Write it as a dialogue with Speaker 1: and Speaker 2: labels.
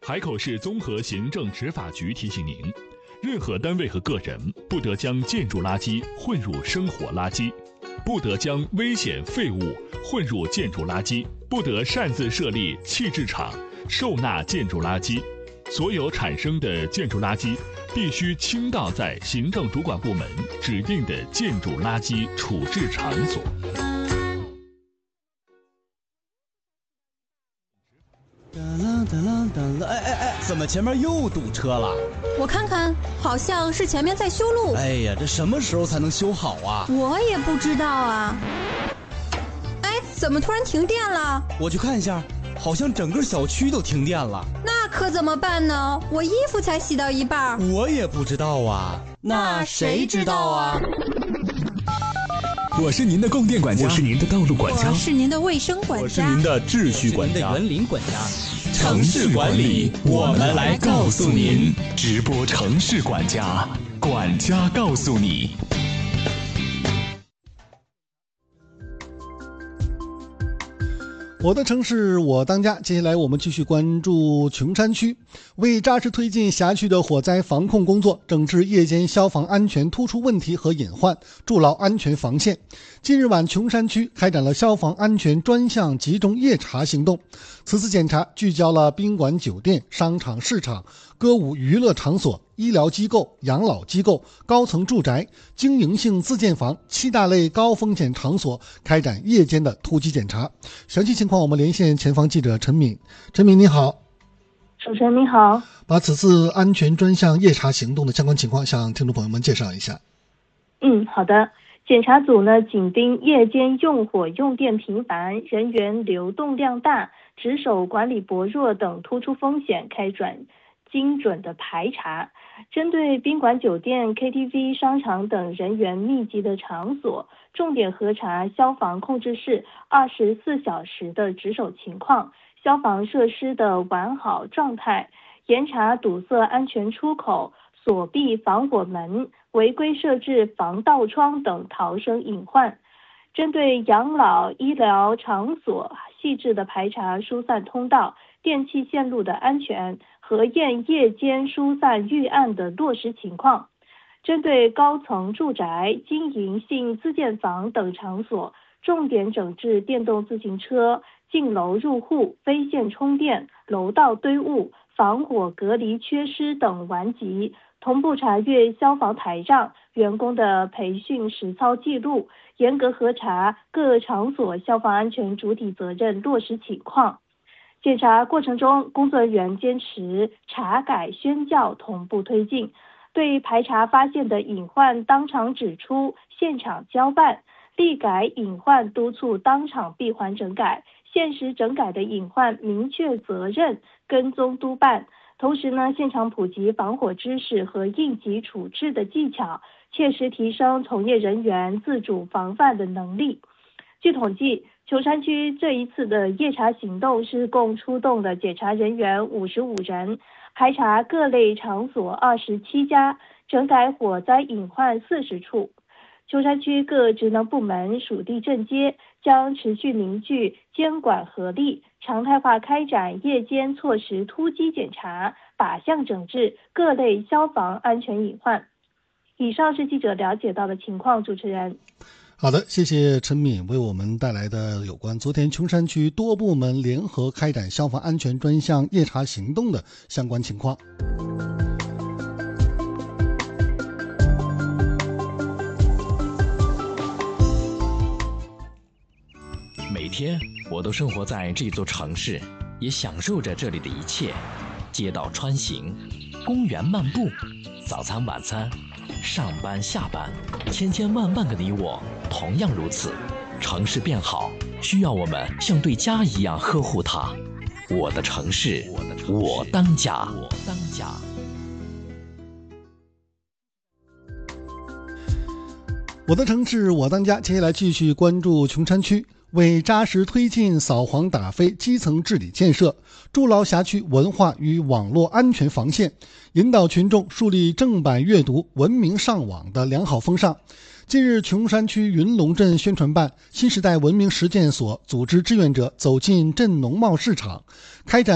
Speaker 1: 海口市综合行政执法局提醒您，任何单位和个人不得将建筑垃圾混入生活垃圾，不得将危险废物混入建筑垃圾，不得擅自设立弃置场，收纳建筑垃圾。所有产生的建筑垃圾必须倾倒在行政主管部门指定的建筑垃圾处置场所。
Speaker 2: 怎么前面又堵车了？
Speaker 3: 我看看，好像是前面在修路。
Speaker 2: 哎呀，这什么时候才能修好啊？
Speaker 3: 我也不知道啊。哎，怎么突然停电了？
Speaker 2: 我去看一下，好像整个小区都停电了。
Speaker 3: 那可怎么办呢？我衣服才洗到一半。
Speaker 2: 我也不知道啊。
Speaker 3: 那谁知道啊？
Speaker 1: 我是您的供电管家，我是您的道路管家，
Speaker 3: 我是您的卫生管家，
Speaker 2: 我是您的秩序管家，
Speaker 4: 园林管家。
Speaker 1: 城市管理，我们来告诉您。直播城市管家，管家告诉你。
Speaker 5: 我的城市我当家，接下来我们继续关注琼山区。为扎实推进辖区的火灾防控工作，整治夜间消防安全突出问题和隐患，筑牢安全防线。近日晚，琼山区开展了消防安全专项集中夜查行动。此次检查聚焦了宾馆、酒店、商场、市场、歌舞娱乐场所、医疗机构、养老机构、高层住宅、经营性自建房7大类高风险场所，开展夜间的突击检查。详细情况我们连线前方记者陈敏。陈敏你好。
Speaker 6: 主持人你好。
Speaker 5: 把此次安全专项夜查行动的相关情况向听众朋友们介绍一下。
Speaker 6: 好的。检查组呢紧盯夜间用火用电频繁、人员流动量大、值守管理薄弱等突出风险，开展精准的排查。针对宾馆、酒店、KTV、商场等人员密集的场所，重点核查消防控制室24小时的值守情况，消防设施的完好状态，严查堵塞安全出口、锁闭防火门、违规设置防盗窗等逃生隐患。针对养老医疗场所，细致的排查疏散通道、电气线路的安全，核验夜间疏散预案的落实情况。针对高层住宅、经营性自建房等场所，重点整治电动自行车、进楼入户、非线充电、楼道堆物、防火隔离缺失等顽疾，同步查阅消防台账、员工的培训实操记录，严格核查各场所消防安全主体责任落实情况。检查过程中，工作人员坚持查改宣教同步推进，对排查发现的隐患当场指出，现场交办，力改隐患督促当场闭环整改，限时整改的隐患明确责任，跟踪督办。同时呢，现场普及防火知识和应急处置的技巧，切实提升从业人员自主防范的能力。据统计，琼山区这一次的夜查行动是共出动的检查人员55人，排查各类场所27家，整改火灾隐患40处。琼山区各职能部门属地镇街将持续凝聚监管合力，常态化开展夜间措施突击检查，靶向整治各类消防安全隐患。以上是记者了解到的情况，主持人。
Speaker 5: 好的，谢谢陈敏为我们带来的有关昨天琼山区多部门联合开展消防安全专项夜查行动的相关情况。
Speaker 4: 每天我都生活在这座城市，也享受着这里的一切。街道穿行，公园漫步，早餐晚餐，上班下班，千千万万个你我同样如此。城市变好，需要我们像对家一样呵护它。我的城市，我当家。
Speaker 5: 我的城市我当家，接下来继续关注琼山区。为扎实推进扫黄打非基层治理建设，筑牢辖区文化与网络安全防线，引导群众树立正版阅读、文明上网的良好风尚。近日，琼山区云龙镇宣传办、新时代文明实践所组织志愿者走进镇农贸市场，开展